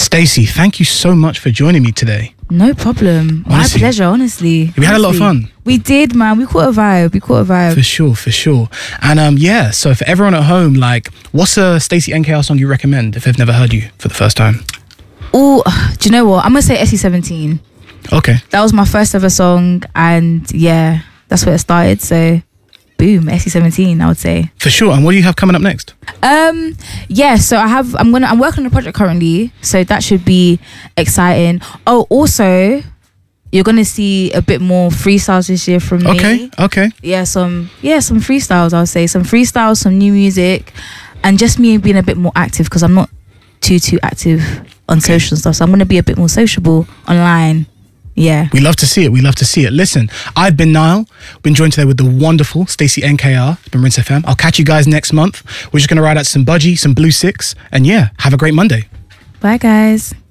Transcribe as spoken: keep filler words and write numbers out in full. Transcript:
Stacey, thank you so much for joining me today. No problem. Honestly. My pleasure, honestly. We had a lot of fun. We did, man. We caught a vibe. We caught a vibe. For sure, for sure. And um, yeah, so for everyone at home, like, what's a Stacey N K R song you recommend if they've never heard you for the first time? Oh, do you know what? I'm going to say S E seventeen. Okay. That was my first ever song. And yeah, that's where it started. So boom, S E seventeen, I would say. For sure. And what do you have coming up next? Um, yeah, so I have, I'm going to, I'm working on a project currently. So that should be exciting. Oh, also, you're going to see a bit more freestyles this year from me. Okay, okay. Yeah, some, yeah, some freestyles, I would say. Some freestyles, some new music. And just me being a bit more active because I'm not too, too active on Okay. social stuff. So I'm going to be a bit more sociable online. Yeah. We love to see it. We love to see it. Listen, I've been Niall. Been joined today with the wonderful Stacey N K R. It's been Rinse F M. I'll catch you guys next month. We're just going to ride out some Budgie, some Blue Six. And yeah, have a great Monday. Bye, guys.